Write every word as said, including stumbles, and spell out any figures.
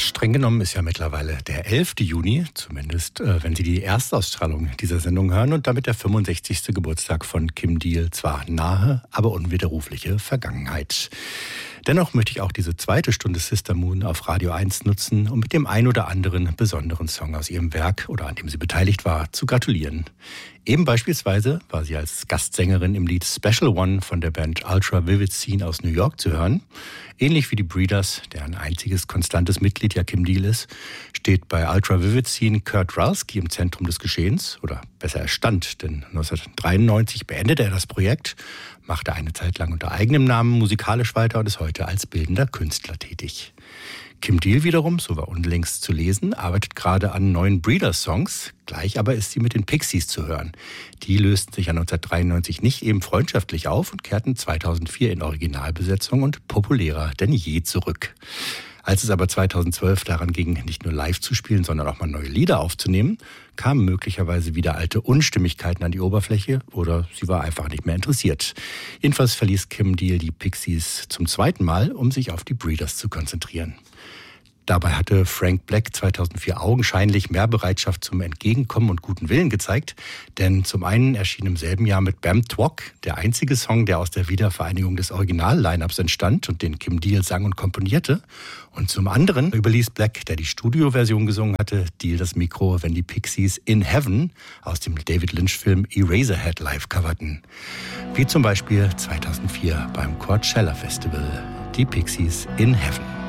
Streng genommen ist ja mittlerweile der elfte Juni, zumindest äh, wenn Sie die Erstausstrahlung dieser Sendung hören und damit der fünfundsechzigste Geburtstag von Kim Deal, zwar nahe, aber unwiderrufliche Vergangenheit. Dennoch möchte ich auch diese zweite Stunde Sister Moon auf Radio eins nutzen, um mit dem ein oder anderen besonderen Song aus ihrem Werk oder an dem sie beteiligt war, zu gratulieren. Eben beispielsweise war sie als Gastsängerin im Lied Special One von der Band Ultra Vivid Scene aus New York zu hören. Ähnlich wie die Breeders, deren einziges konstantes Mitglied ja Kim Deal ist, steht bei Ultra Vivid Scene Kurt Ralski im Zentrum des Geschehens. Oder besser, er stand, denn neunzehnhundertdreiundneunzig beendete er das Projekt, machte eine Zeit lang unter eigenem Namen musikalisch weiter und ist heute als bildender Künstler tätig. Kim Deal wiederum, so war unlängst zu lesen, arbeitet gerade an neuen Breeders-Songs. Gleich aber ist sie mit den Pixies zu hören. Die lösten sich ja neunzehnhundertdreiundneunzig nicht eben freundschaftlich auf und kehrten zweitausendvier in Originalbesetzung und populärer denn je zurück. Als es aber zweitausendzwölf daran ging, nicht nur live zu spielen, sondern auch mal neue Lieder aufzunehmen, kamen möglicherweise wieder alte Unstimmigkeiten an die Oberfläche oder sie war einfach nicht mehr interessiert. Jedenfalls verließ Kim Deal die Pixies zum zweiten Mal, um sich auf die Breeders zu konzentrieren. Dabei hatte Frank Black zweitausendvier augenscheinlich mehr Bereitschaft zum Entgegenkommen und guten Willen gezeigt, denn zum einen erschien im selben Jahr mit Bam Twok der einzige Song, der aus der Wiedervereinigung des Original-Line-Ups entstand und den Kim Deal sang und komponierte, und zum anderen überließ Black, der die Studioversion gesungen hatte, Deal das Mikro, wenn die Pixies In Heaven aus dem David Lynch-Film Eraserhead live coverten. Wie zum Beispiel zweitausendvier beim Coachella Festival, die Pixies In Heaven.